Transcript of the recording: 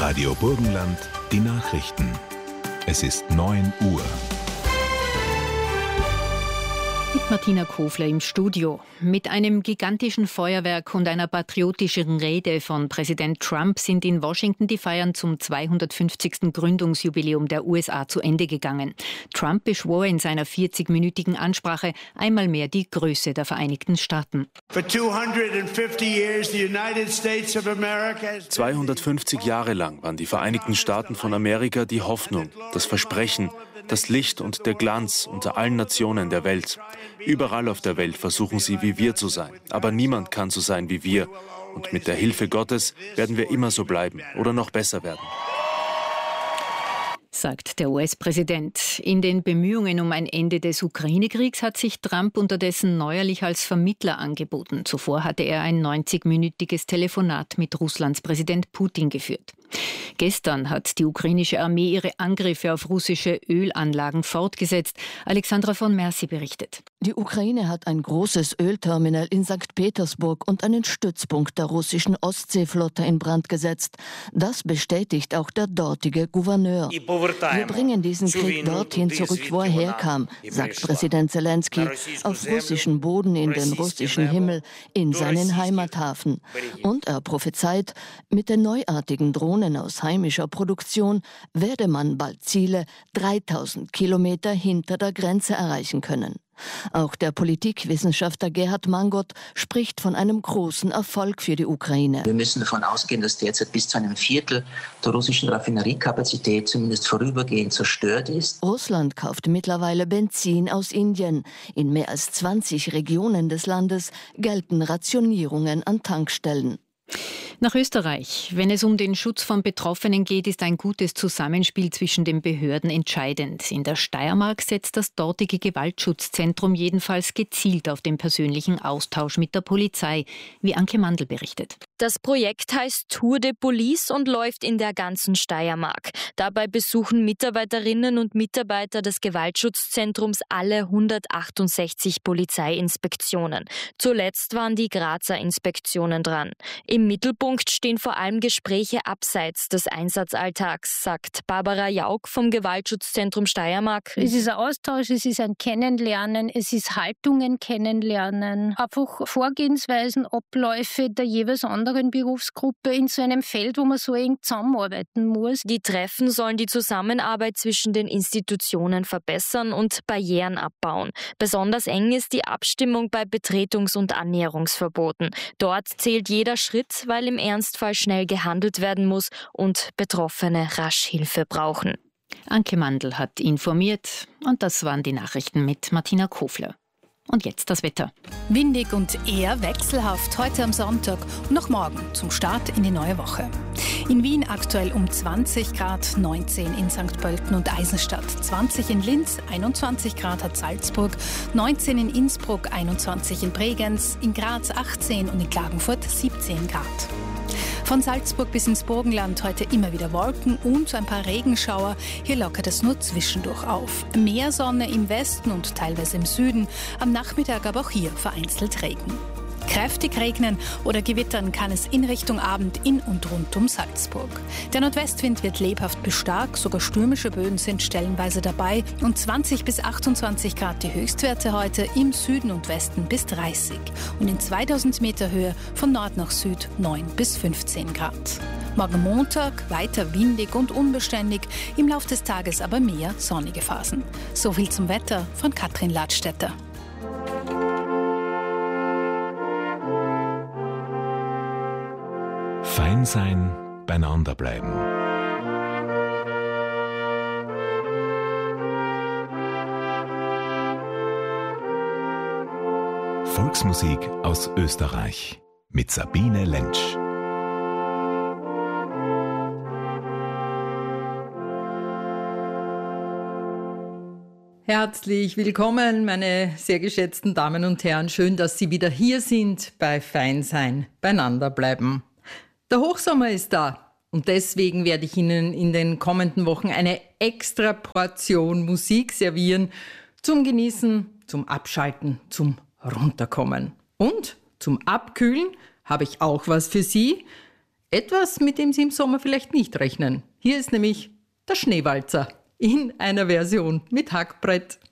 Radio Burgenland, die Nachrichten. Es ist 9 Uhr. Mit Martina Kofler im Studio. Mit einem gigantischen Feuerwerk und einer patriotischen Rede von Präsident Trump sind in Washington die Feiern zum 250. Gründungsjubiläum der USA zu Ende gegangen. Trump beschwor in seiner 40-minütigen Ansprache einmal mehr die Größe der Vereinigten Staaten. 250 Jahre lang waren die Vereinigten Staaten von Amerika die Hoffnung, das Versprechen, das Licht und der Glanz unter allen Nationen der Welt. Überall auf der Welt versuchen sie, wie wir zu sein. Aber niemand kann so sein wie wir. Und mit der Hilfe Gottes werden wir immer so bleiben oder noch besser werden, sagt der US-Präsident. In den Bemühungen um ein Ende des Ukraine-Kriegs hat sich Trump unterdessen neuerlich als Vermittler angeboten. Zuvor hatte er ein 90-minütiges Telefonat mit Russlands Präsident Putin geführt. Gestern hat die ukrainische Armee ihre Angriffe auf russische Ölanlagen fortgesetzt. Alexandra von Mercy berichtet. Die Ukraine hat ein großes Ölterminal in St. Petersburg und einen Stützpunkt der russischen Ostseeflotte in Brand gesetzt. Das bestätigt auch der dortige Gouverneur. Wir bringen diesen Krieg dorthin zurück, wo er herkam, sagt Präsident Zelensky, auf russischem Boden, in den russischen Himmel, in seinen Heimathafen. Und er prophezeit, mit den neuartigen Drohnen aus heimischer Produktion werde man bald Ziele 3000 Kilometer hinter der Grenze erreichen können. Auch der Politikwissenschaftler Gerhard Mangot spricht von einem großen Erfolg für die Ukraine. Wir müssen davon ausgehen, dass derzeit bis zu einem Viertel der russischen Raffineriekapazität zumindest vorübergehend zerstört ist. Russland kauft mittlerweile Benzin aus Indien. In mehr als 20 Regionen des Landes gelten Rationierungen an Tankstellen. Nach Österreich. Wenn es um den Schutz von Betroffenen geht, ist ein gutes Zusammenspiel zwischen den Behörden entscheidend. In der Steiermark setzt das dortige Gewaltschutzzentrum jedenfalls gezielt auf den persönlichen Austausch mit der Polizei, wie Anke Mandl berichtet. Das Projekt heißt Tour de Police und läuft in der ganzen Steiermark. Dabei besuchen Mitarbeiterinnen und Mitarbeiter des Gewaltschutzzentrums alle 168 Polizeiinspektionen. Zuletzt waren die Grazer Inspektionen dran. Im Mittelpunkt stehen vor allem Gespräche abseits des Einsatzalltags, sagt Barbara Jauch vom Gewaltschutzzentrum Steiermark. Es ist ein Austausch, es ist ein Kennenlernen, es ist Haltungen kennenlernen, einfach Vorgehensweisen, Abläufe der jeweils anderen Berufsgruppe in so einem Feld, wo man so eng zusammenarbeiten muss. Die Treffen sollen die Zusammenarbeit zwischen den Institutionen verbessern und Barrieren abbauen. Besonders eng ist die Abstimmung bei Betretungs- und Annäherungsverboten. Dort zählt jeder Schritt, weil im Ernstfall schnell gehandelt werden muss und Betroffene rasch Hilfe brauchen. Anke Mandl hat informiert und das waren die Nachrichten mit Martina Kofler. Und jetzt das Wetter. Windig und eher wechselhaft heute am Sonntag und noch morgen zum Start in die neue Woche. In Wien aktuell um 20 Grad, 19 in St. Pölten und Eisenstadt, 20 in Linz, 21 Grad hat Salzburg, 19 in Innsbruck, 21 in Bregenz, in Graz 18 und in Klagenfurt 17 Grad. Von Salzburg bis ins Burgenland heute immer wieder Wolken und so ein paar Regenschauer. Hier lockert es nur zwischendurch auf. Mehr Sonne im Westen und teilweise im Süden. Am Nachmittag aber auch hier vereinzelt Regen. Kräftig regnen oder gewittern kann es in Richtung Abend in und rund um Salzburg. Der Nordwestwind wird lebhaft bis stark, sogar stürmische Böen sind stellenweise dabei und 20 bis 28 Grad die Höchstwerte heute, im Süden und Westen bis 30 und in 2000 Meter Höhe von Nord nach Süd 9 bis 15 Grad. Morgen Montag weiter windig und unbeständig, im Lauf des Tages aber mehr sonnige Phasen. So viel zum Wetter von Katrin Ladstätter. Fein sein, beieinander bleiben. Volksmusik aus Österreich mit Sabine Lentsch. Herzlich willkommen, meine sehr geschätzten Damen und Herren. Schön, dass Sie wieder hier sind bei Fein sein, beieinander bleiben. Der Hochsommer ist da und deswegen werde ich Ihnen in den kommenden Wochen eine extra Portion Musik servieren zum Genießen, zum Abschalten, zum Runterkommen. Und zum Abkühlen habe ich auch was für Sie. Etwas, mit dem Sie im Sommer vielleicht nicht rechnen. Hier ist nämlich der Schneewalzer in einer Version mit Hackbrett.